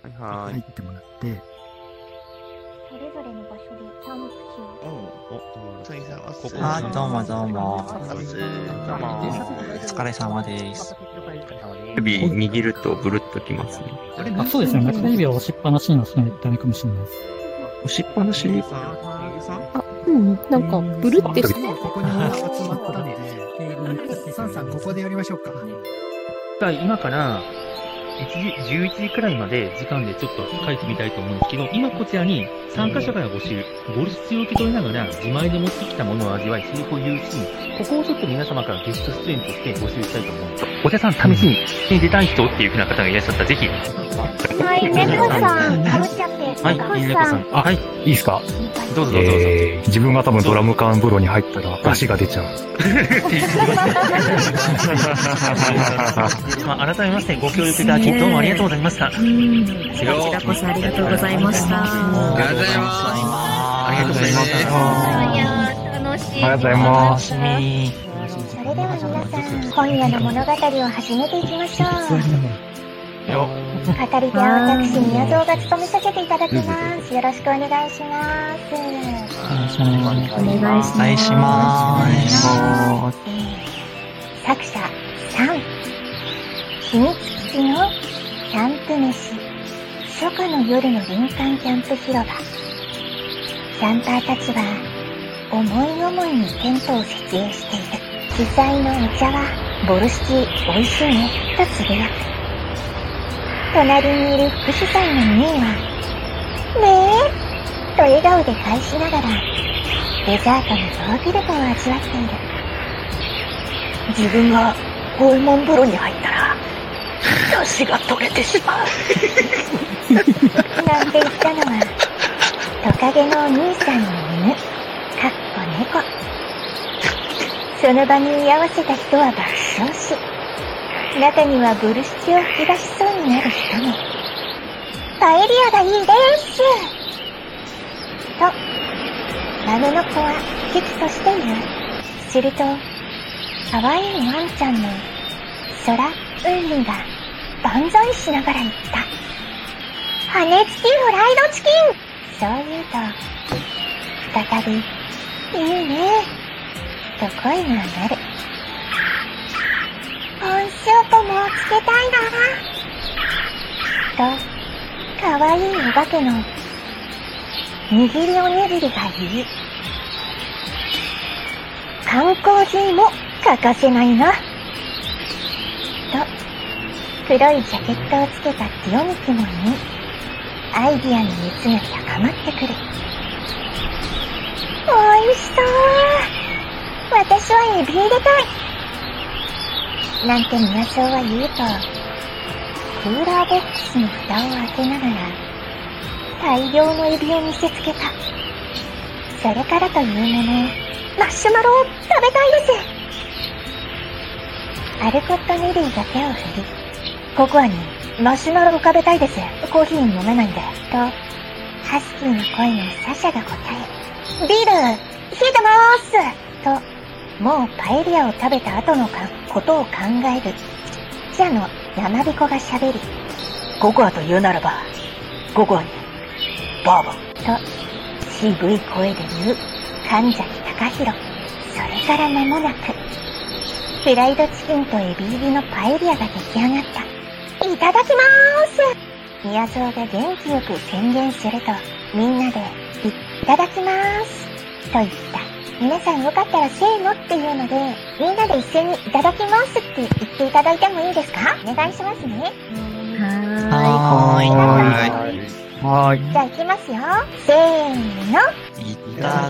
入ってもらって、 それぞれの場所でタームプキを。 あ、どうもどうも。お疲れ様です。 指握るとブルッときますね。 あ、そうですね。中指を押しっぱなしに押さないとダメかもしれないです。 押しっぱなしあ、うん、なんか、ブルってして。 ここに集まったんで、サンさんここでやりましょうか。 今から、11時くらいまで時間でちょっと書いてみたいと思うんですけど、今こちらに参加者から募集、ボルシチを受け取りながら自前で持ってきたものを味わい、セリフを言うシーン、ここをちょっと皆様からゲスト出演として募集したいと思うんです。お茶さん、試しに出たい人っていう風な方がいらっしゃったら、ぜひ。 はい、猫さん、かぶっちゃって。 はい、猫さん。 はい。いいですか？ どうぞどうぞ。 自分が多分ドラム缶風呂に入ったら出汁が出ちゃう。 改めましてご協力いただきどうもありがとうございました。こちらこそありがとうございました。 ありがとうございます。 ありがとうございまいや楽しい。 ありがとうございます。 それでは皆さん、今夜の物語を始めていきましょう。語り手は私、宮蔵が務めさせていただきます。よろしくお願いします。 お願いします。 作者3、秘密基地のキャンプ飯、初夏の夜の林間キャンプ広場。キャンパーたちは思い思いにテントを設営している。主催のお茶はボルシチ美味しいねとつぶやく。隣にいる副主催のミーはねえと笑顔で返しながらデザートのヨーグルトを味わっている。自分がゴエモン風呂に入ったら出汁が取れてしまうなんて言ったのはトカゲのお兄さんの犬かっこ猫。その場に居合わせた人は爆笑し、中にはボルシチを吹き出しそうになる人も。パエリアがいいですとラムの子は危機としている。すると可愛いワンちゃんのソラ・ウンミが万歳しながら言った。羽根付きフライドチキン。そう言うと再びいいねと声が上がる。コーンスープもつけたいなと可愛いお化けの握りおにぎりが言う。缶コーヒーも欠かせないなと黒いジャケットをつけたティオミキも言い、アイディアの熱が高まってくる。おいしそう。私はエビ入れたいなんて宮荘は言うと、クーラーボックスの蓋を開けながら大量のエビを見せつけた。それからというもの、マッシュマロを食べたいです。アルコット・ネリーが手を振り、ココアにマシュマロを食べたいです。コーヒー飲めないんで。と、ハスキーの声のサシャが答え、ビール、冷えてまーすと、もうパエリアを食べた後のことを考える。記者の山彦が喋り、ココアと言うならば、ココアに、バーボンと、渋い声で言う、神崎隆弘。それから間もなく、フライドチキンとエビ入りのパエリアが出来上がった。いただきまーす。宮蔵が元気よく宣言すると、みんなで、いただきまーす。と言った。皆さんよかったらせーのっていうので、みんなで一斉にいただきますって言っていただいてもいいですか？お願いしますね。 はーい。 じゃあ行きますよ。せーの。 いた